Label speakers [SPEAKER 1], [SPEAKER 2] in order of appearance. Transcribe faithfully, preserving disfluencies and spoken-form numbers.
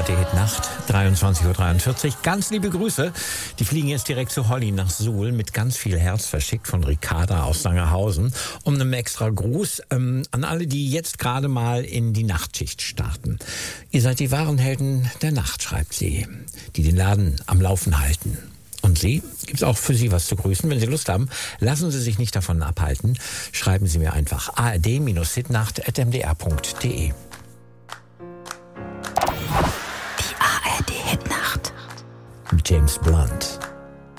[SPEAKER 1] D Hit Nacht, dreiundzwanzig Uhr dreiundvierzig. Ganz liebe Grüße. Die fliegen jetzt direkt zu Holly nach Suhl mit ganz viel Herz verschickt von Ricarda aus Sangerhausen. Um einen extra Gruß ähm, an alle, die jetzt gerade mal in die Nachtschicht starten. Ihr seid die wahren Helden der Nacht, schreibt sie, die den Laden am Laufen halten. Und Sie? Gibt es auch für Sie was zu grüßen? Wenn Sie Lust haben, lassen Sie sich nicht davon abhalten. Schreiben Sie mir einfach a r d hitnacht at m d r punkt d e.
[SPEAKER 2] Die A R D Hitnacht
[SPEAKER 1] James Blunt.